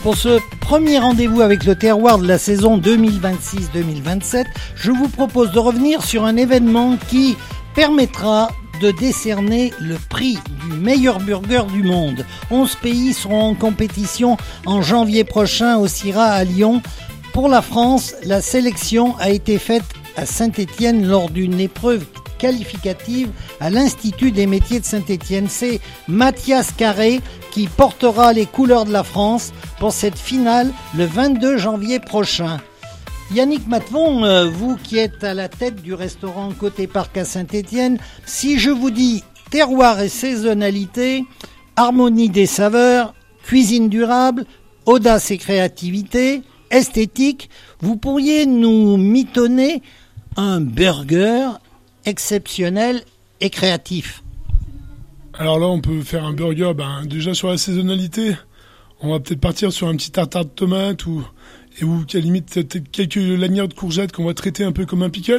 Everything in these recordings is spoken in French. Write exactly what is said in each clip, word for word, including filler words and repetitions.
Pour ce premier rendez-vous avec le terroir de la saison deux mille vingt-six deux mille vingt-sept, je vous propose de revenir sur un événement qui permettra de décerner le prix du meilleur burger du monde. onze pays seront en compétition en janvier prochain au CIRA à Lyon. Pour la France, la sélection a été faite à Saint-Étienne lors d'une épreuve qualificative à l'Institut des métiers de Saint-Étienne. C'est Mathias Carré qui portera les couleurs de la France pour cette finale le vingt-deux janvier prochain. Yannick Matvon, vous qui êtes à la tête du restaurant Côté Parc à Saint-Étienne, si je vous dis terroir et saisonnalité, harmonie des saveurs, cuisine durable, audace et créativité, esthétique, vous pourriez nous mitonner un burger exceptionnel et créatif. Alors là, on peut faire un burger, ben, déjà sur la saisonnalité, on va peut-être partir sur un petit tartare de tomate ou, et ou à la limite quelques lanières de courgettes qu'on va traiter un peu comme un pickles.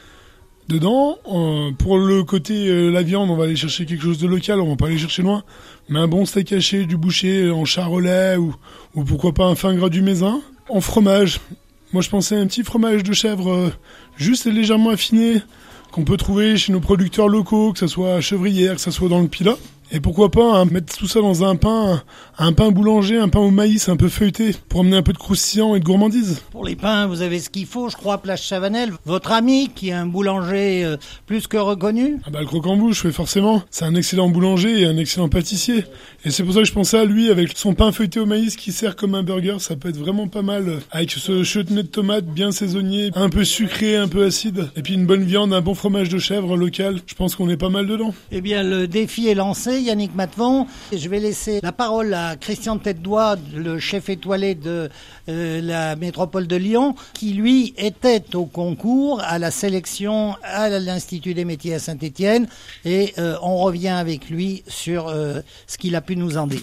Dedans, euh, pour le côté euh, la viande, on va aller chercher quelque chose de local, on va pas aller chercher loin, mais un bon steak haché du boucher en charolais ou, ou pourquoi pas un fin gras du Mézin. En fromage, moi je pensais à un petit fromage de chèvre euh, juste et légèrement affiné, qu'on peut trouver chez nos producteurs locaux, que ce soit à Chevrières, que ce soit dans le Pilat. Et pourquoi pas hein, mettre tout ça dans un pain, un pain boulanger, un pain au maïs un peu feuilleté, pour amener un peu de croustillant et de gourmandise. Pour les pains, vous avez ce qu'il faut, je crois, Place Chavanel. Votre ami, qui est un boulanger euh, plus que reconnu. Ah bah le croque-en-bouche, oui, forcément. C'est un excellent boulanger et un excellent pâtissier. Et c'est pour ça que je pensais à lui, avec son pain feuilleté au maïs qui sert comme un burger, ça peut être vraiment pas mal. Avec ce chutney de tomate bien saisonnier, un peu sucré, un peu acide. Et puis une bonne viande, un bon fromage de chèvre local. Je pense qu'on est pas mal dedans. Eh bien, le défi est lancé. Yannick Matvon. Je vais laisser la parole à Christian Tête-Doigt, le chef étoilé de euh, la métropole de Lyon, qui lui était au concours, à la sélection à l'Institut des métiers à Saint-Étienne. Et euh, on revient avec lui sur euh, ce qu'il a pu nous en dire.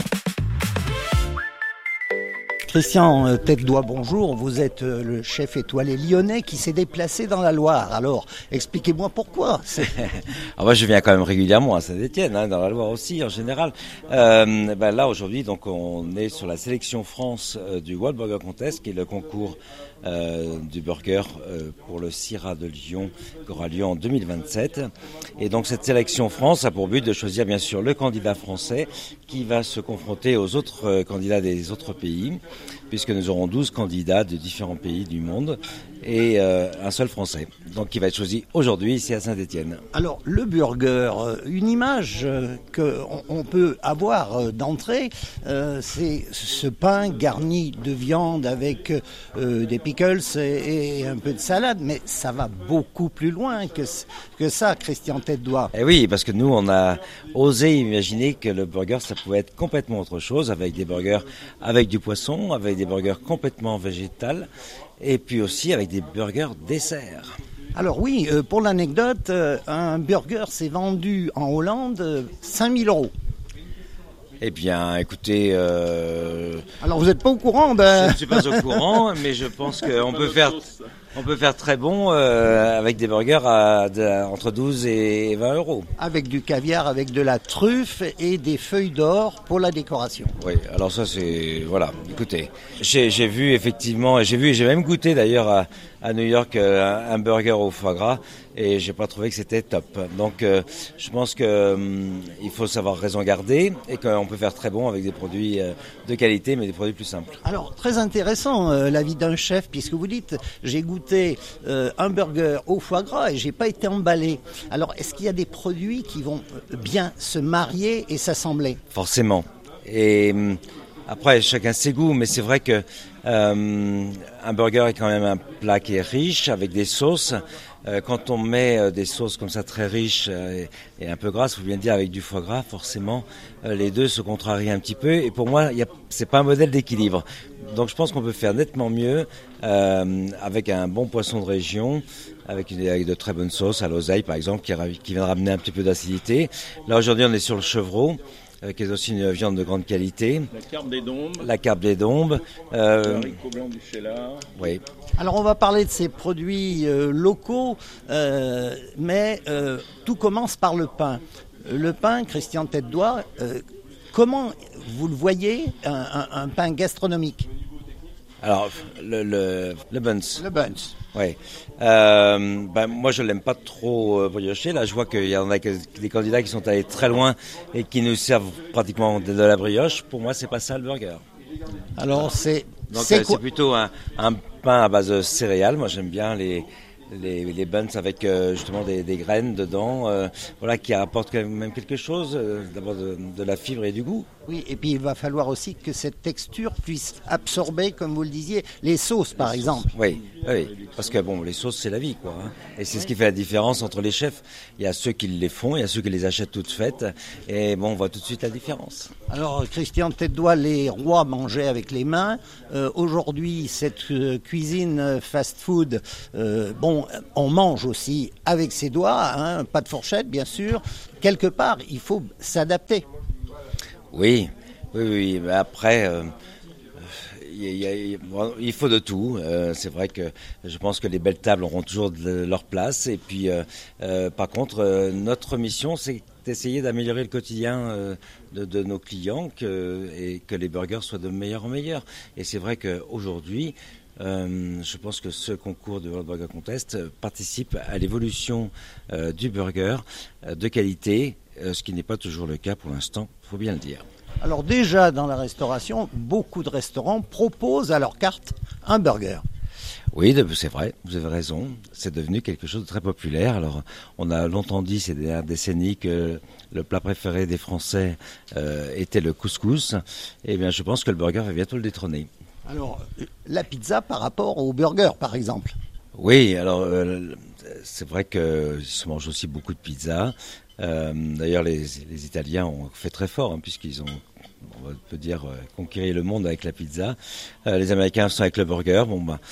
Christian Tête-Doigt, bonjour. Vous êtes le chef étoilé lyonnais qui s'est déplacé dans la Loire. Alors, expliquez-moi pourquoi. Alors moi, je viens quand même régulièrement à Saint-Étienne, hein, dans la Loire aussi, en général. Euh, ben là, aujourd'hui, donc, on est sur la sélection France euh, du World Burger Contest, qui est le concours euh, du burger euh, pour le CIRA de Lyon, qui aura lieu en deux mille vingt-sept. Et donc, cette sélection France a pour but de choisir, bien sûr, le candidat français qui va se confronter aux autres euh, candidats des autres pays, puisque nous aurons douze candidats de différents pays du monde et euh, un seul Français, donc qui va être choisi aujourd'hui ici à Saint-Étienne. Alors, le burger, une image qu'on on peut avoir d'entrée, euh, c'est ce pain garni de viande avec euh, des pickles et, et un peu de salade, mais ça va beaucoup plus loin que, que ça, Christian Tête-Doigt. Eh oui, parce que nous, on a osé imaginer que le burger, ça pouvait être complètement autre chose, avec des burgers avec du poisson, avec des burgers complètement végétales, et puis aussi avec des burgers desserts. Alors oui, euh, pour l'anecdote, euh, un burger s'est vendu en Hollande euh, cinq mille euros. Eh bien, écoutez... Euh... Alors vous n'êtes pas au courant ben... Je ne suis pas au courant, mais je pense qu'on peut faire... On peut faire très bon euh, avec des burgers à, de, entre douze et vingt euros. Avec du caviar, avec de la truffe et des feuilles d'or pour la décoration. Oui, alors ça c'est... Voilà, écoutez, j'ai, j'ai vu effectivement, j'ai vu et j'ai même goûté d'ailleurs à, à New York euh, un burger au foie gras et j'ai pas trouvé que c'était top. Donc euh, je pense qu'il euh, faut savoir raison garder et qu'on peut faire très bon avec des produits euh, de qualité mais des produits plus simples. Alors très intéressant euh, l'avis d'un chef puisque vous dites j'ai goûté Euh, un burger au foie gras et j'ai pas été emballé. Alors est-ce qu'il y a des produits qui vont bien se marier et s'assembler ? Forcément. Et euh, après chacun ses goûts, mais c'est vrai que euh, un burger est quand même un plat qui est riche avec des sauces. Euh, quand on met euh, des sauces comme ça très riches euh, et, et un peu grasses, vous venez de dire avec du foie gras, forcément euh, les deux se contrarient un petit peu. Et pour moi, y a, c'est pas un modèle d'équilibre. Donc je pense qu'on peut faire nettement mieux euh, avec un bon poisson de région, avec, une, avec de très bonnes sauces à l'oseille par exemple, qui, qui vient ramener un petit peu d'acidité. Là aujourd'hui on est sur le chevreau, euh, qui est aussi une viande de grande qualité. La carpe des dombes. La carpe des dombes. Euh, le haricot blanc du Cheylard. Oui. Alors on va parler de ces produits euh, locaux, euh, mais euh, tout commence par le pain. Le pain, Christian Tête-Doigt, euh, comment vous le voyez, un, un, un pain gastronomique? Alors, le, le, le buns. Le buns. Oui. Euh, ben, moi, je l'aime pas trop euh, brioché. Là, je vois qu'il y en a que, des candidats qui sont allés très loin et qui nous servent pratiquement de, de la brioche. Pour moi, c'est pas ça le burger. Alors, c'est... Donc, c'est, euh, quoi c'est plutôt un, un pain à base de céréales. Moi, j'aime bien les... Les, les buns avec euh, justement des, des graines dedans, euh, voilà, qui apportent quand même quelque chose, euh, d'abord de, de la fibre et du goût. Oui, et puis il va falloir aussi que cette texture puisse absorber, comme vous le disiez, les sauces, par les exemple. Sauces. Oui, oui, parce que bon, les sauces, c'est la vie, quoi. Hein. Et c'est oui. ce qui fait la différence entre les chefs. Il y a ceux qui les font, il y a ceux qui les achètent toutes faites, et bon, on voit tout de suite la différence. Alors, Christian Tête-Doigt, les rois mangeaient avec les mains. Euh, aujourd'hui, cette euh, cuisine fast-food, euh, bon, on mange aussi avec ses doigts, hein, pas de fourchette, bien sûr. Quelque part, il faut s'adapter. Oui, oui, oui. Mais après, euh, il, y a, il faut de tout. Euh, c'est vrai que je pense que les belles tables auront toujours de leur place. Et puis, euh, euh, par contre, euh, notre mission, c'est d'essayer d'améliorer le quotidien euh, de, de nos clients que, et que les burgers soient de meilleur en meilleur. Et c'est vrai qu'aujourd'hui, Euh, je pense que ce concours de World Burger Contest participe à l'évolution euh, du burger euh, de qualité, euh, ce qui n'est pas toujours le cas pour l'instant, il faut bien le dire. Alors déjà dans la restauration, beaucoup de restaurants proposent à leur carte un burger. Oui, c'est vrai, vous avez raison, c'est devenu quelque chose de très populaire. Alors, on a longtemps dit ces dernières décennies que le plat préféré des Français euh, était le couscous. Eh bien, je pense que le burger va bientôt le détrôner. Alors, la pizza par rapport au burger, par exemple. Oui, alors euh, c'est vrai qu'il se mange aussi beaucoup de pizza. Euh, d'ailleurs, les, les Italiens ont fait très fort, hein, puisqu'ils ont, on peut dire, euh, conquéri le monde avec la pizza. Euh, les Américains sont avec le burger. Bon, bah,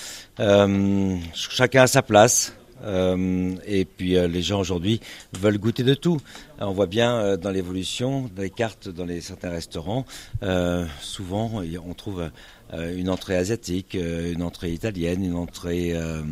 euh, chacun a sa place. Euh, et puis euh, les gens aujourd'hui veulent goûter de tout. Alors, on voit bien euh, dans l'évolution des cartes dans les certains restaurants, euh, souvent on trouve euh, une entrée asiatique, euh, une entrée italienne, une entrée euh,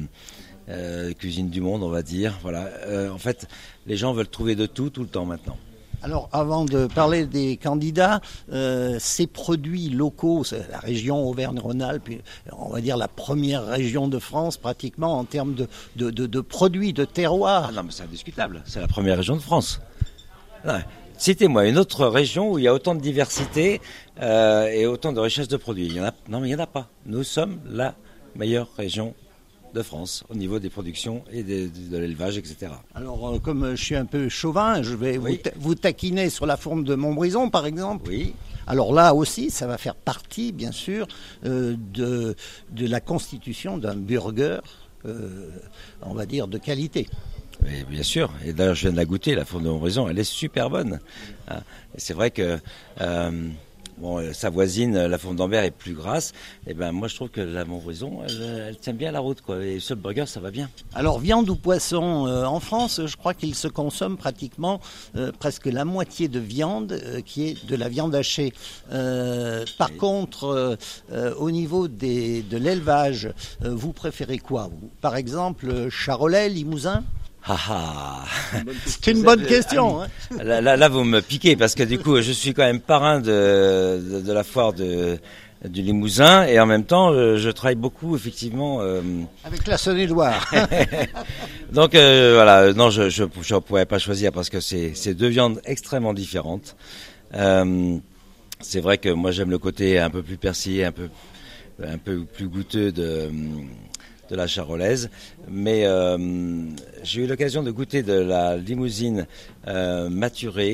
euh, cuisine du monde, on va dire. Voilà. Euh, en fait, les gens veulent trouver de tout tout le temps maintenant. Alors, avant de parler des candidats, euh, ces produits locaux, c'est la région Auvergne-Rhône-Alpes, on va dire la première région de France pratiquement en termes de, de, de, de produits, de terroirs. Ah non, mais c'est indiscutable, c'est la première région de France. Non, citez-moi une autre région où il y a autant de diversité euh, et autant de richesse de produits. Il y en a, non, mais il n'y en a pas. Nous sommes la meilleure région de France au niveau des productions et de, de, de l'élevage, et cetera. Alors, euh, comme je suis un peu chauvin, je vais oui. vous, ta- vous taquiner sur la fourme de Montbrison, par exemple. Oui. Alors là aussi, ça va faire partie, bien sûr, euh, de, de la constitution d'un burger, euh, on va dire, de qualité. Oui, bien sûr. Et d'ailleurs, je viens de la goûter, la fourme de Montbrison, elle est super bonne. Hein. Et c'est vrai que... Euh, Bon, sa voisine, la fourme d'Ambert, est plus grasse. Et ben, moi, je trouve que la Montbrison, elle, elle tient bien la route, quoi. Et ce burger, ça va bien. Alors, viande ou poisson, euh, en France, je crois qu'il se consomme pratiquement euh, presque la moitié de viande euh, qui est de la viande hachée. Euh, par oui. contre, euh, euh, au niveau des, de l'élevage, euh, vous préférez quoi vous, par exemple, Charolais, Limousin ? Ah ah. C'est une bonne question. Hein. Là, là, là, vous me piquez parce que du coup, je suis quand même parrain de, de, de la foire de, du Limousin et en même temps, je, je travaille beaucoup effectivement. Euh... Avec la Saône-et-Loire. Donc euh, voilà, non, je je je pourrais pas choisir parce que c'est c'est deux viandes extrêmement différentes. Euh, c'est vrai que moi j'aime le côté un peu plus persillé, un peu un peu plus goûteux de de la charolaise, mais euh, j'ai eu l'occasion de goûter de la limousine euh, maturée,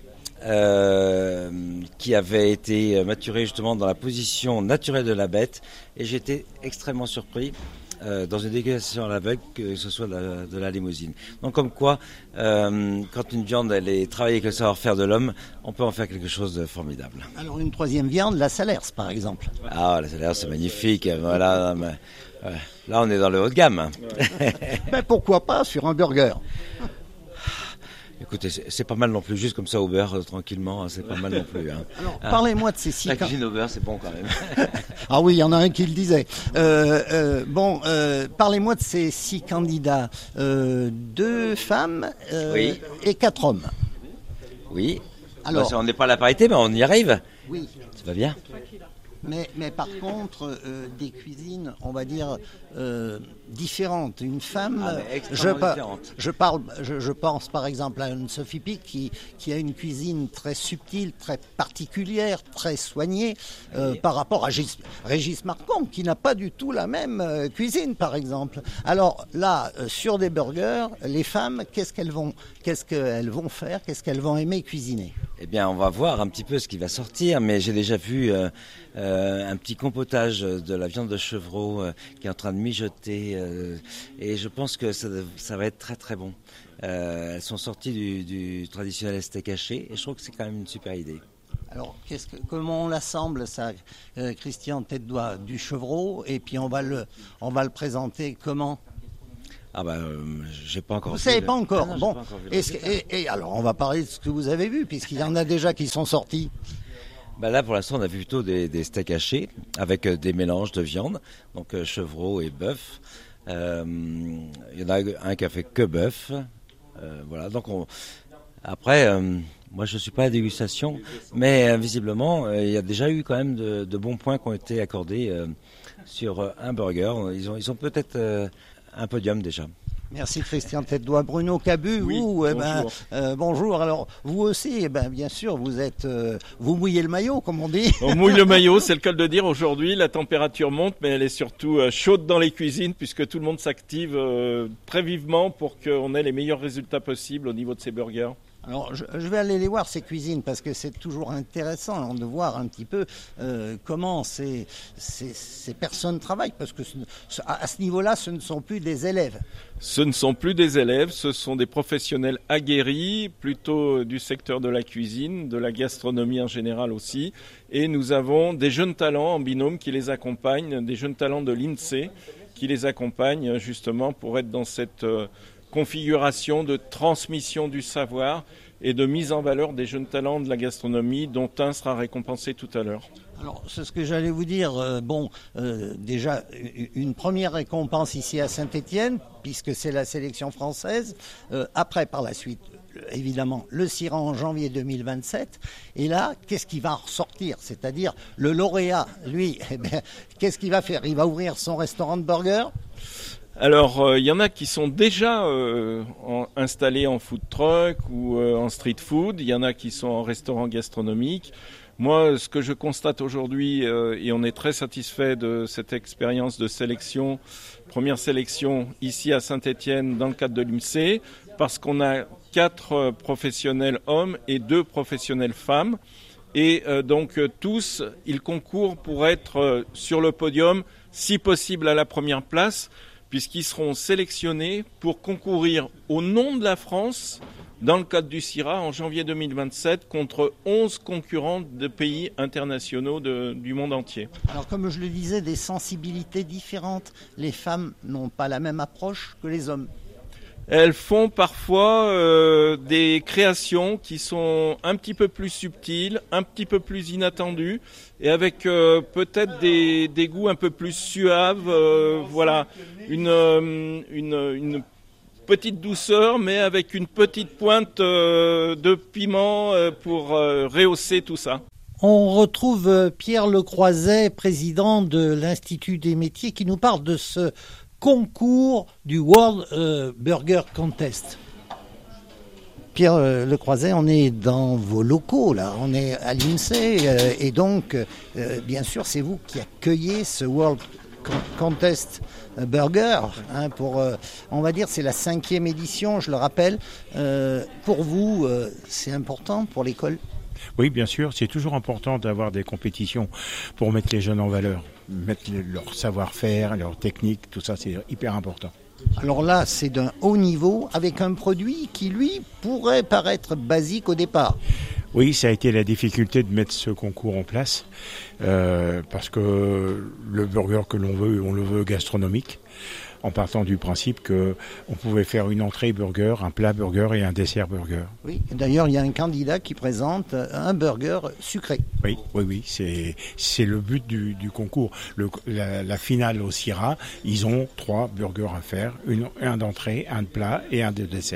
euh, qui avait été maturée justement dans la position naturelle de la bête, et j'étais extrêmement surpris euh, dans une dégustation à l'aveugle que ce soit de la, de la limousine. Donc comme quoi, euh, quand une viande elle est travaillée avec le savoir-faire de l'homme, on peut en faire quelque chose de formidable. Alors une troisième viande, la Salers par exemple. Ah, la Salers c'est magnifique, voilà. Mais, ouais. Là, on est dans le haut de gamme. Mais pourquoi pas sur un burger? Écoutez, c'est, c'est pas mal non plus, juste comme ça au beurre, euh, tranquillement, hein, c'est pas mal non plus. Hein. Alors, hein, parlez-moi de ces six... La cuisine au beurre, c'est bon quand même. Ah oui, il y en a un qui le disait. Euh, euh, bon, euh, parlez-moi de ces six candidats. Euh, deux femmes euh, oui. et quatre hommes. Oui. Alors, bah, on n'est pas à la parité, mais on y arrive. Oui. Ça va bien. Mais, mais par contre, euh, des cuisines, on va dire, euh, différentes. Une femme, Ah, mais je, extrêmement par- différente. je, parle, je, je pense par exemple à une Sophie Pic qui, qui a une cuisine très subtile, très particulière, très soignée, euh, Oui. par rapport à Gis- Régis Marcon, qui n'a pas du tout la même euh, cuisine, par exemple. Alors là, euh, sur des burgers, les femmes, qu'est-ce qu'elles vont, qu'est-ce qu'elles vont faire, qu'est-ce qu'elles vont aimer cuisiner? Eh bien, on va voir un petit peu ce qui va sortir, mais j'ai déjà vu euh, euh, un petit compotage de la viande de chevreau euh, qui est en train de mijoter, euh, et je pense que ça, ça va être très très bon. Euh, elles sont sorties du, du traditionnel steak haché, et je trouve que c'est quand même une super idée. Alors, qu'est-ce que, comment on l'assemble, ça, euh, Christian, tête doigt du chevreau, et puis on va le, on va le présenter comment? Ah bah, euh, j'ai pas encore Vous vu savez le- pas encore. Ah non, j'ai Bon, pas encore vu le est-ce que- résultat. et, et alors, on va parler de ce que vous avez vu, puisqu'il y en a déjà qui sont sortis. Bah là, pour l'instant, on a vu plutôt des, des steaks hachés avec euh, des mélanges de viande, donc euh, chevreau et bœuf. Euh, Il y en a un qui a fait que bœuf. Euh, voilà. Donc on... après, euh, moi, je suis pas à la dégustation, mais euh, visiblement, euh, il y a déjà eu quand même de, de bons points qui ont été accordés euh, sur euh, un burger. Ils ont, ils ont peut-être euh, un podium déjà. Merci Christian Tête-Doigt. Bruno Cabu, Oui, vous, eh ben, bonjour. euh, bonjour. Alors, vous aussi, eh ben, bien sûr, vous êtes, euh, vous mouillez le maillot, comme on dit. On mouille le maillot, c'est le cas de le dire aujourd'hui. La température monte, mais elle est surtout euh, chaude dans les cuisines puisque tout le monde s'active euh, très vivement pour qu'on ait les meilleurs résultats possibles au niveau de ces burgers. Alors, je, je vais aller les voir, ces cuisines, parce que c'est toujours intéressant hein, de voir un petit peu euh, comment ces, ces, ces personnes travaillent, parce que ce, ce- à à ce niveau-là, ce ne sont plus des élèves. Ce ne sont plus des élèves, ce sont des professionnels aguerris, plutôt du secteur de la cuisine, de la gastronomie en général aussi. Et nous avons des jeunes talents en binôme qui les accompagnent, des jeunes talents de l'INSEE qui les accompagnent justement pour être dans cette euh, configuration de transmission du savoir et de mise en valeur des jeunes talents de la gastronomie, dont un sera récompensé tout à l'heure. Alors, c'est ce que j'allais vous dire. euh, bon, euh, déjà, u- une première récompense ici à Saint-Étienne, puisque c'est la sélection française. Euh, après, par la suite, euh, évidemment, le CIRA en janvier deux mille vingt-sept. Et là, qu'est-ce qui va ressortir? C'est-à-dire, le lauréat, lui, eh ben, qu'est-ce qu'il va faire? Il va ouvrir son restaurant de burgers? Alors, il euh, y en a qui sont déjà euh, en- installés en food truck ou euh, en street food. Il y en a qui sont en restaurant gastronomique. Moi, ce que je constate aujourd'hui, euh, et on est très satisfait de cette expérience de sélection, première sélection ici à Saint-Étienne dans le cadre de l'INSEE, parce qu'on a quatre euh, professionnels hommes et deux professionnels femmes. Et euh, donc euh, tous, ils concourent pour être euh, sur le podium, si possible à la première place, puisqu'ils seront sélectionnés pour concourir au nom de la France dans le cadre du CIRA en janvier deux mille vingt-sept contre onze concurrents de pays internationaux de, du monde entier. Alors, comme je le disais, des sensibilités différentes. Les femmes n'ont pas la même approche que les hommes. Elles font parfois euh, des créations qui sont un petit peu plus subtiles, un petit peu plus inattendues, et avec euh, peut-être des, des goûts un peu plus suaves. Euh, voilà, une, euh, une, une petite douceur, mais avec une petite pointe euh, de piment euh, pour euh, rehausser tout ça. On retrouve euh, Pierre Lecroiset, président de l'Institut des métiers, qui nous parle de ce concours du World euh, Burger Contest. Pierre euh, Lecroiset, on est dans vos locaux, là, on est à l'INSEE, euh, et donc, euh, bien sûr, c'est vous qui accueillez ce World Con- Contest Burger, hein, pour, euh, on va dire, c'est la cinquième édition, je le rappelle. Euh, pour vous, euh, c'est important pour l'école? Oui, bien sûr, c'est toujours important d'avoir des compétitions pour mettre les jeunes en valeur, mettre le- leur savoir-faire, leur technique, tout ça, c'est hyper important. Alors là, c'est d'un haut niveau avec un produit qui, lui, pourrait paraître basique au départ. Oui, ça a été la difficulté de mettre ce concours en place, euh, parce que le burger que l'on veut, on le veut gastronomique, en partant du principe qu'on pouvait faire une entrée burger, un plat burger et un dessert burger. Oui, d'ailleurs, il y a un candidat qui présente un burger sucré. Oui, oui, oui, c'est c'est le but du, du concours. Le, la, la finale au CIRA, ils ont trois burgers à faire, une, un d'entrée, un de plat et un de dessert.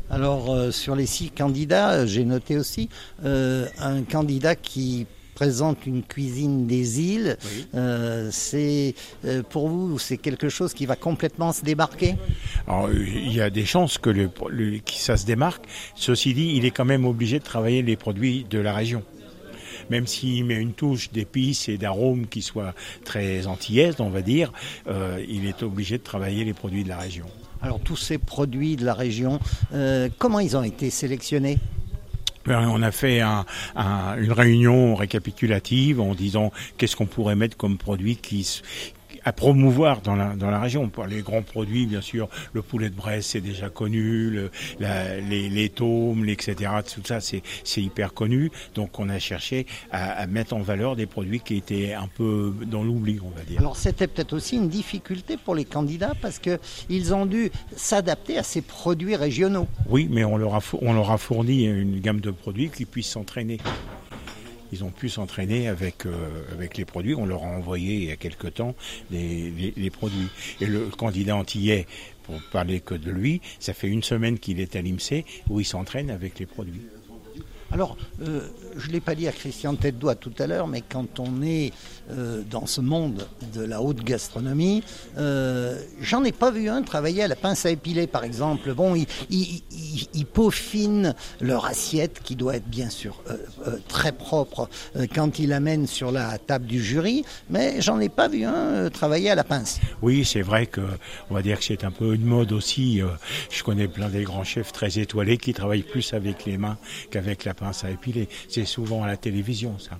Alors, euh, sur les six candidats, j'ai noté aussi euh, un candidat qui présente une cuisine des îles. Oui. Euh, c'est euh, pour vous, c'est quelque chose qui va complètement se démarquer? Alors, il y a des chances que le, le, que ça se démarque. Ceci dit, il est quand même obligé de travailler les produits de la région. Même s'il met une touche d'épices et d'arômes qui soit très antillaise, on va dire, euh, il est obligé de travailler les produits de la région. Alors tous ces produits de la région, euh, comment ils ont été sélectionnés ? On a fait un, un, une réunion récapitulative en disant qu'est-ce qu'on pourrait mettre comme produit qui à promouvoir dans la dans la région. Pour les grands produits, bien sûr, le poulet de Bresse c'est déjà connu, le, la, les les tômes, et cetera. Tout ça c'est c'est hyper connu. Donc on a cherché à, à mettre en valeur des produits qui étaient un peu dans l'oubli, on va dire. Alors c'était peut-être aussi une difficulté pour les candidats parce que ils ont dû s'adapter à ces produits régionaux. Oui, mais on leur a on leur a fourni une gamme de produits qui puissent s'entraîner. Ils ont pu s'entraîner avec euh, avec les produits. On leur a envoyé il y a quelque temps les, les, les produits. Et le candidat antillais, pour parler que de lui, ça fait une semaine qu'il est à l'I M C où il s'entraîne avec les produits. Alors, euh, je ne l'ai pas dit à Christian Tête-Doigt tout à l'heure, mais quand on est euh, dans ce monde de la haute gastronomie, euh, j'en ai pas vu un travailler à la pince à épiler, par exemple. Bon, ils il, il, il peaufinent leur assiette, qui doit être bien sûr euh, euh, très propre euh, quand ils l'amènent sur la table du jury, mais j'en ai pas vu un euh, travailler à la pince. Oui, c'est vrai que on va dire que c'est un peu une mode aussi. Euh, je connais plein des grands chefs très étoilés qui travaillent plus avec les mains qu'avec la pince à épiler. C'est souvent à la télévision, ça.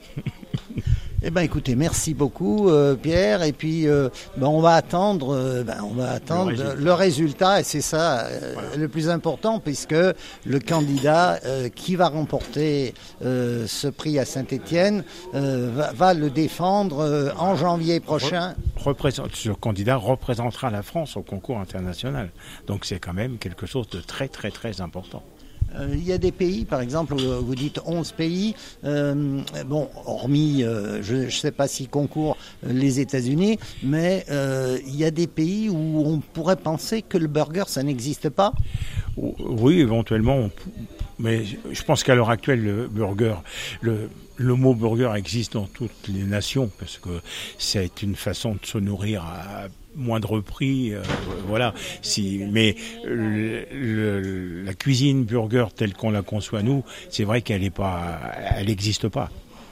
Eh ben, écoutez, merci beaucoup, euh, Pierre. Et puis, euh, ben, on va attendre, euh, ben, on va attendre le résultat, le résultat et c'est ça euh, voilà. Le plus important, puisque le candidat euh, qui va remporter euh, ce prix à Saint-Étienne euh, va, va le défendre euh, en janvier prochain. Représente, ce candidat représentera la France au concours international. Donc, c'est quand même quelque chose de très, très, très important. Euh, il y a des pays, par exemple, vous dites onze pays, euh, bon, hormis, euh, je ne sais pas s'ils concourent les États-Unis, mais euh, il y a des pays où on pourrait penser que le burger, ça n'existe pas. Oui, éventuellement, on, mais je pense qu'à l'heure actuelle, le burger, le, le mot burger existe dans toutes les nations, parce que c'est une façon de se nourrir à moindre prix, euh, voilà. Si, mais le, le, la cuisine burger telle qu'on la conçoit nous, c'est vrai qu'elle est pas, elle n'existe pas.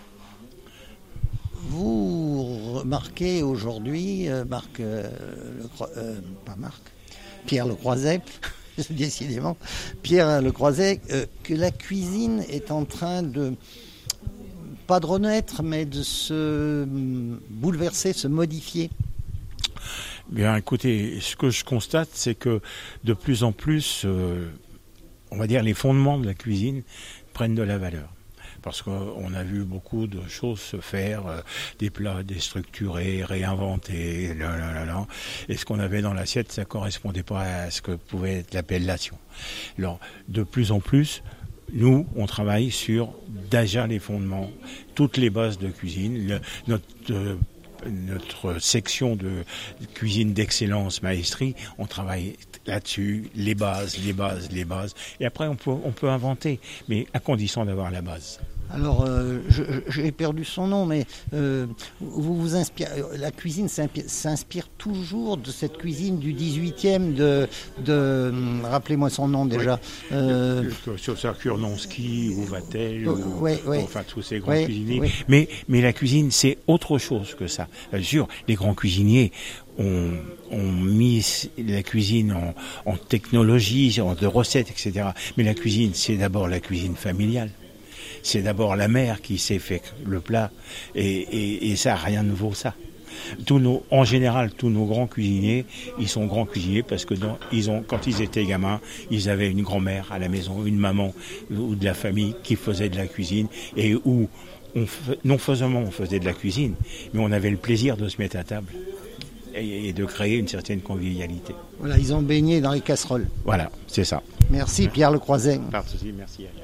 Vous remarquez aujourd'hui, euh, Marc, euh, le, euh, pas Marc, Pierre Lecroiset, décidément, Pierre Lecroiset, euh, que la cuisine est en train de pas de renaître, mais de se bouleverser, se modifier. Bien, écoutez, ce que je constate, c'est que de plus en plus, euh, on va dire, les fondements de la cuisine prennent de la valeur. Parce qu'on a vu beaucoup de choses se faire, euh, des plats déstructurés, réinventés, là, là, là, là. Et ce qu'on avait dans l'assiette, ça correspondait pas à ce que pouvait être l'appellation. Alors, de plus en plus, nous, on travaille sur déjà les fondements, toutes les bases de cuisine. Le, notre euh, Notre section de cuisine d'excellence, maestrie, on travaille là-dessus, les bases, les bases, les bases. Et après, on peut, on peut inventer, mais à condition d'avoir la base. Alors, euh, je, j'ai perdu son nom, mais euh, vous vous inspirez, la cuisine s'inspire, s'inspire toujours de cette cuisine du dix-huitième, de, de rappelez-moi son nom déjà. Oui. Euh, sur Kurnonski ou Vatel, euh, ou, ouais, ouais. enfin tous ces grands ouais, cuisiniers. ouais. Mais, mais la cuisine, c'est autre chose que ça. Bien sûr, les grands cuisiniers ont, ont mis la cuisine en, en technologie, en de recettes, et cetera. Mais la cuisine, c'est d'abord la cuisine familiale. C'est d'abord la mère qui s'est fait le plat, et, et, et ça, rien ne vaut ça. Tous nos, en général, tous nos grands cuisiniers, ils sont grands cuisiniers parce que dans, ils ont, quand ils étaient gamins, ils avaient une grand-mère à la maison, une maman ou de la famille qui faisait de la cuisine, et où on, non seulement on faisait de la cuisine, mais on avait le plaisir de se mettre à table et, et de créer une certaine convivialité. Voilà, ils ont baigné dans les casseroles. Voilà, c'est ça. Merci Pierre Lecroiset. Pas de souci, merci.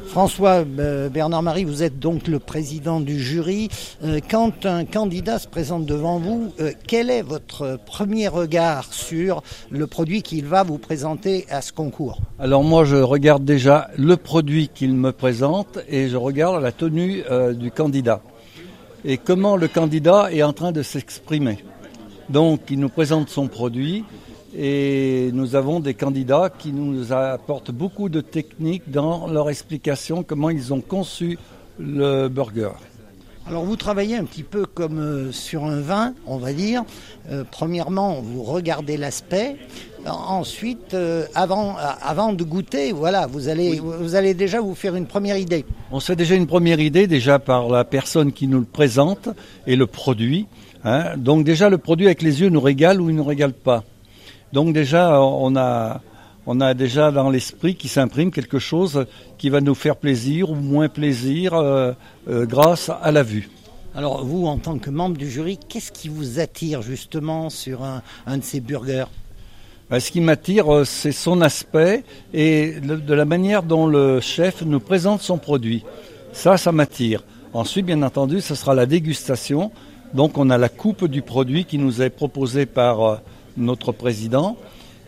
François euh, Bernard-Marie, vous êtes donc le président du jury. Euh, quand un candidat se présente devant vous, euh, quel est votre premier regard sur le produit qu'il va vous présenter à ce concours ? Alors moi, je regarde déjà le produit qu'il me présente et je regarde la tenue euh, du candidat et comment le candidat est en train de s'exprimer. Donc, il nous présente son produit. Et nous avons des candidats qui nous apportent beaucoup de techniques dans leur explication, comment ils ont conçu le burger. Alors vous travaillez un petit peu comme euh, sur un vin, on va dire. Euh, premièrement, vous regardez l'aspect. Ensuite, euh, avant, avant de goûter, voilà, vous allez, oui. vous allez déjà vous faire une première idée. On se fait déjà une première idée, déjà par la personne qui nous le présente et le produit. Hein. Donc déjà, le produit avec les yeux nous régale ou il ne nous régale pas. Donc déjà, on a, on a déjà dans l'esprit qui s'imprime quelque chose qui va nous faire plaisir ou moins plaisir euh, euh, grâce à la vue. Alors vous, en tant que membre du jury, qu'est-ce qui vous attire justement sur un, un de ces burgers ? Ben, ce qui m'attire, c'est son aspect et le, de la manière dont le chef nous présente son produit. Ça, ça m'attire. Ensuite, bien entendu, ce sera la dégustation. Donc on a la coupe du produit qui nous est proposée par... Euh, notre président,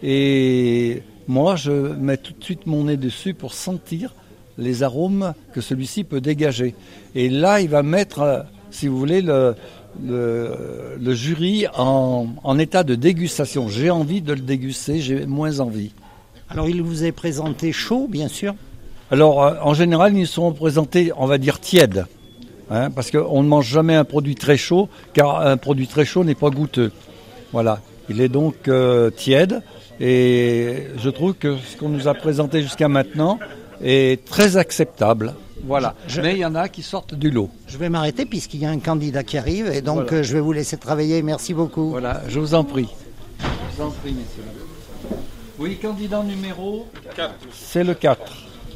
et moi je mets tout de suite mon nez dessus pour sentir les arômes que celui-ci peut dégager. Et là il va mettre, si vous voulez, le, le, le jury en, en état de dégustation. J'ai envie de le déguster, j'ai moins envie. Alors il vous est présenté chaud, bien sûr ? Alors en général ils sont présentés, on va dire tièdes, hein, parce qu'on ne mange jamais un produit très chaud, car un produit très chaud n'est pas goûteux. Voilà. Il est donc euh, tiède et je trouve que ce qu'on nous a présenté jusqu'à maintenant est très acceptable. Voilà. Je, Mais il y en a qui sortent du lot. Je vais m'arrêter puisqu'il y a un candidat qui arrive et donc voilà. euh, je vais vous laisser travailler. Merci beaucoup. Voilà, je vous en prie. Je vous en prie, messieurs. Oui, candidat numéro quatre. C'est le quatre.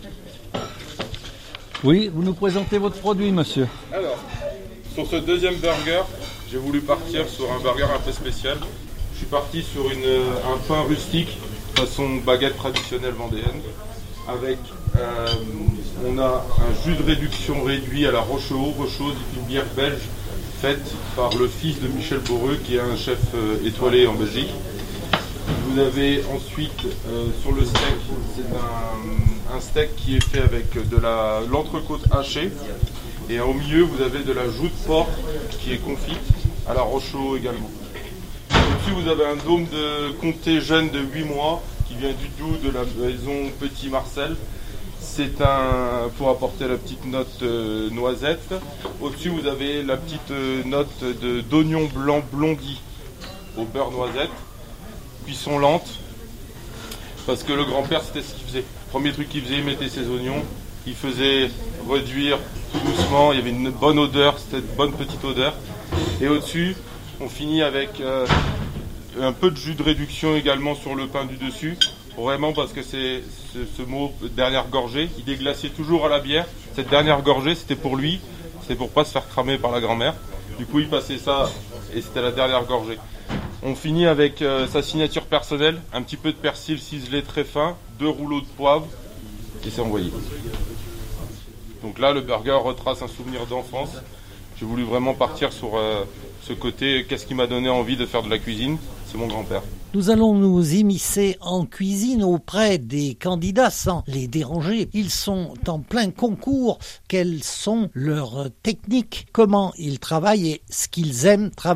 Oui, vous nous présentez votre produit, monsieur. Alors, sur ce deuxième burger, j'ai voulu partir sur un burger un peu spécial. Je suis parti sur une, un pain rustique, façon baguette traditionnelle vendéenne, avec, euh, on a un jus de réduction réduit à la Rochehaut. Rochehaut, c'est une bière belge faite par le fils de Michel Boreux, qui est un chef euh, étoilé en Belgique. Vous avez ensuite, euh, sur le steak, c'est un, un steak qui est fait avec de la, l'entrecôte hachée, et au milieu, vous avez de la joue de porc qui est confite à la Rochehaut également. Au-dessus, vous avez un dôme de comté jeune de huit mois qui vient du Doubs de la maison Petit Marcel. C'est un pour apporter la petite note euh, noisette. Au-dessus, vous avez la petite euh, note de, d'oignon blanc blondi au beurre noisette. Cuisson lente. Parce que le grand-père, c'était ce qu'il faisait. Premier truc qu'il faisait, il mettait ses oignons. Il faisait réduire tout doucement. Il y avait une bonne odeur, c'était une bonne petite odeur. Et au-dessus, on finit avec euh, un peu de jus de réduction également sur le pain du dessus. Vraiment parce que c'est ce, ce mot dernière gorgée, il déglaçait toujours à la bière. Cette dernière gorgée, c'était pour lui, c'était pour pas se faire cramer par la grand-mère. Du coup, il passait ça et c'était la dernière gorgée. On finit avec euh, sa signature personnelle, un petit peu de persil ciselé très fin, deux rouleaux de poivre et c'est envoyé. Donc là, le burger retrace un souvenir d'enfance. J'ai voulu vraiment partir sur euh, ce côté, qu'est-ce qui m'a donné envie de faire de la cuisine ? C'est mon grand-père. Nous allons nous immiscer en cuisine auprès des candidats sans les déranger. Ils sont en plein concours. Quelles sont leurs techniques ? Comment ils travaillent et ce qu'ils aiment travailler ?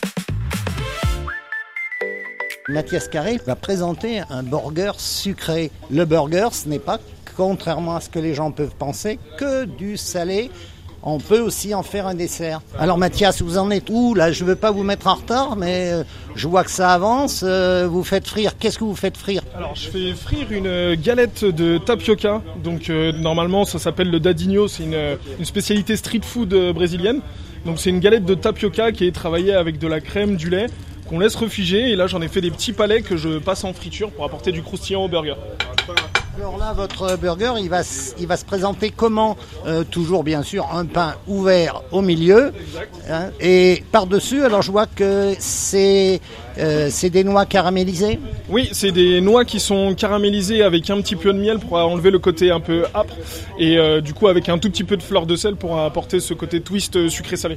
Mathias Carré va présenter un burger sucré. Le burger, ce n'est pas, contrairement à ce que les gens peuvent penser, que du salé. On peut aussi en faire un dessert. Alors Mathias, vous en êtes où là ? Je ne veux pas vous mettre en retard, mais je vois que ça avance. Vous faites frire. Qu'est-ce que vous faites frire ? Alors je fais frire une galette de tapioca. Donc euh, normalement ça s'appelle le dadinho. C'est une, une spécialité street food brésilienne. Donc c'est une galette de tapioca qui est travaillée avec de la crème, du lait, qu'on laisse refiger. Et là j'en ai fait des petits palets que je passe en friture pour apporter du croustillant au burger. Alors là, votre burger, il va, il va se présenter comment euh, toujours, bien sûr, un pain ouvert au milieu. Hein, et par-dessus, alors je vois que c'est, euh, c'est des noix caramélisées. Oui, c'est des noix qui sont caramélisées avec un petit peu de miel pour enlever le côté un peu âpre. Et euh, du coup, avec un tout petit peu de fleur de sel pour apporter ce côté twist sucré-salé.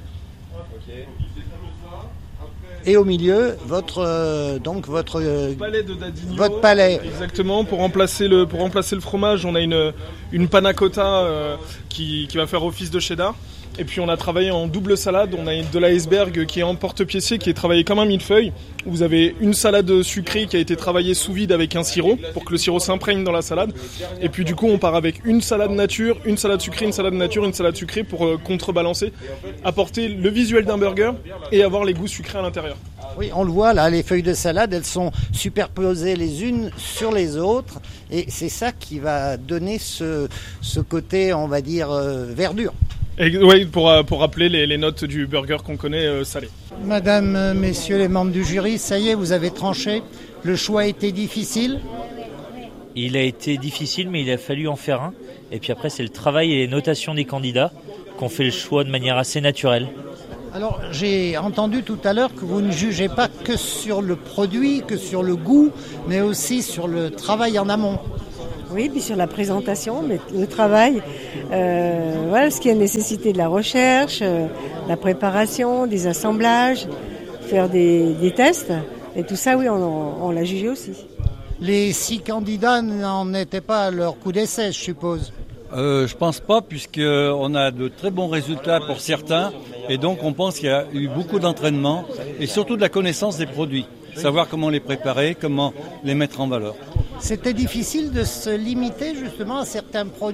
Et au milieu, votre euh, donc votre euh, palais de Dadigno, votre palais. Exactement. Pour remplacer le pour remplacer le fromage, on a une une panna cotta euh, qui qui va faire office de cheddar. Et puis on a travaillé en double salade. On a de l'iceberg qui est en porte-piécé, qui est travaillé comme un millefeuille. Vous avez une salade sucrée qui a été travaillée sous vide avec un sirop pour que le sirop s'imprègne dans la salade. Et puis du coup, on part avec une salade nature, une salade sucrée, une salade nature, une salade sucrée pour euh, contrebalancer, apporter le visuel d'un burger et avoir les goûts sucrés à l'intérieur. Oui, on le voit là, les feuilles de salade, elles sont superposées les unes sur les autres. Et c'est ça qui va donner ce, ce côté, on va dire, euh, verdure. Oui, pour, pour rappeler les, les notes du burger qu'on connaît euh, salé. Madame, euh, messieurs les membres du jury, ça y est, vous avez tranché. Le choix a été difficile. Il a été difficile, mais il a fallu en faire un. Et puis après, c'est le travail et les notations des candidats qu'on fait le choix de manière assez naturelle. Alors, j'ai entendu tout à l'heure que vous ne jugez pas que sur le produit, que sur le goût, mais aussi sur le travail en amont. Oui, puis sur la présentation, mais le travail, euh, voilà, ce qui a nécessité de la recherche, euh, la préparation, des assemblages, faire des, des tests, et tout ça, oui, on, on l'a jugé aussi. Les six candidats n'en étaient pas à leur coup d'essai, je suppose. Euh, je pense pas, puisqu'on a de très bons résultats pour certains, et donc on pense qu'il y a eu beaucoup d'entraînement, et surtout de la connaissance des produits, savoir comment les préparer, comment les mettre en valeur. C'était difficile de se limiter justement à certains produits ?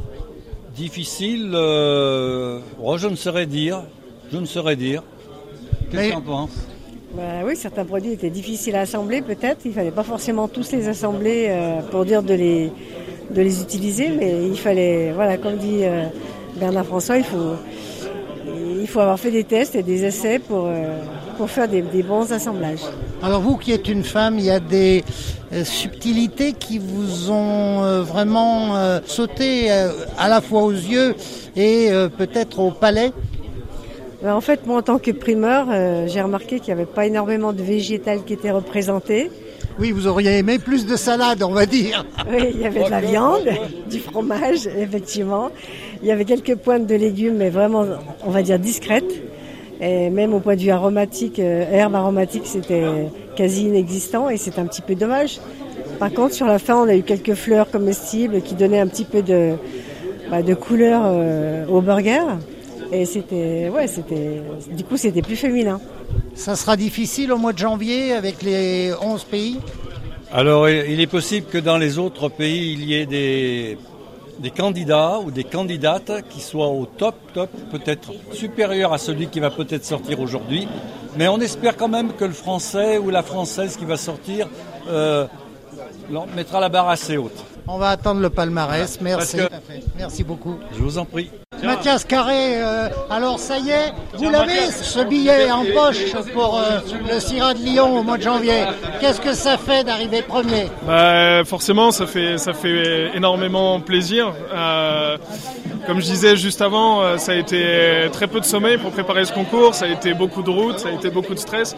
Difficile, euh, oh, je ne saurais dire, je ne saurais dire. Qu'est-ce que tu en penses ? Bah oui, certains produits étaient difficiles à assembler peut-être, il fallait pas forcément tous les assembler euh, pour dire de les, de les utiliser, mais il fallait, voilà, comme dit euh, Bernard François, il faut, il faut avoir fait des tests et des essais pour, euh, pour faire des, des bons assemblages. Alors vous qui êtes une femme, il y a des euh, subtilités qui vous ont euh, vraiment euh, sauté euh, à la fois aux yeux et euh, peut-être au palais. Ben, en fait, moi en tant que primeur, euh, j'ai remarqué qu'il n'y avait pas énormément de végétal qui était représenté. Oui, vous auriez aimé plus de salade, on va dire. Oui, il y avait de la viande, du fromage, effectivement. Il y avait quelques pointes de légumes, mais vraiment, on va dire, discrètes. Et même au point de vue aromatique, euh, herbe aromatique, c'était quasi inexistant et c'est un petit peu dommage. Par contre, sur la fin, on a eu quelques fleurs comestibles qui donnaient un petit peu de, bah, de couleur euh, au burger. Et c'était, ouais, c'était, du coup, c'était plus féminin. Ça sera difficile au mois de janvier avec les onze pays ? Alors, il est possible que dans les autres pays, il y ait des, des candidats ou des candidates qui soient au top, top, peut-être supérieur à celui qui va peut-être sortir aujourd'hui. Mais on espère quand même que le Français ou la Française qui va sortir euh, mettra la barre assez haute. On va attendre le palmarès. Voilà. Merci. Que... Merci beaucoup. Je vous en prie. Mathias Carré, euh, alors ça y est, vous l'avez ce billet en poche pour euh, le Syrah de Lyon au mois de janvier. Qu'est-ce que ça fait d'arriver premier ? Bah, forcément, ça fait, ça fait énormément plaisir. Euh, comme je disais juste avant, euh, ça a été très peu de sommeil pour préparer ce concours, ça a été beaucoup de route, ça a été beaucoup de stress.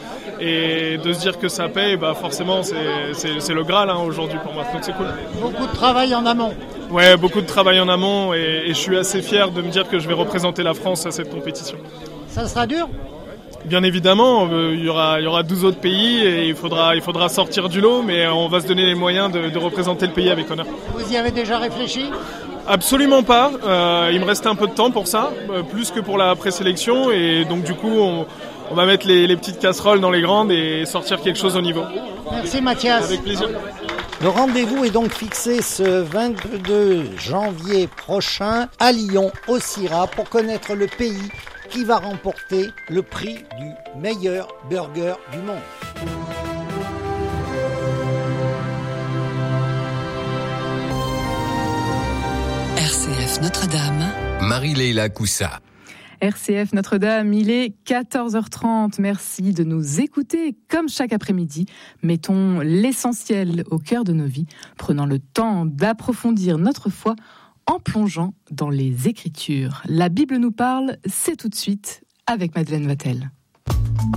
Et de se dire que ça paye, bah, forcément, c'est, c'est, c'est le Graal hein, aujourd'hui pour moi, donc c'est cool. Beaucoup de travail en amont. Ouais, beaucoup de travail en amont et, et je suis assez fier de me dire que je vais représenter la France à cette compétition. Ça sera dur ? Bien évidemment, euh, il y aura, il y aura douze autres pays et il faudra, il faudra sortir du lot, mais on va se donner les moyens de, de représenter le pays avec honneur. Vous y avez déjà réfléchi ? Absolument pas. Euh, il me reste un peu de temps pour ça, euh, plus que pour la présélection, et donc du coup, on, on va mettre les, les petites casseroles dans les grandes et sortir quelque chose au niveau. Merci Mathias. Avec plaisir. Le rendez-vous est donc fixé ce vingt-deux janvier prochain à Lyon, au Syrah, pour connaître le pays qui va remporter le prix du meilleur burger du monde. R C F Notre-Dame, Marie-Leila Coussa. R C F Notre-Dame, il est quatorze heures trente. Merci de nous écouter. Comme chaque après-midi, mettons l'essentiel au cœur de nos vies, prenant le temps d'approfondir notre foi en plongeant dans les Écritures. La Bible nous parle, c'est tout de suite avec Madeleine Vatel.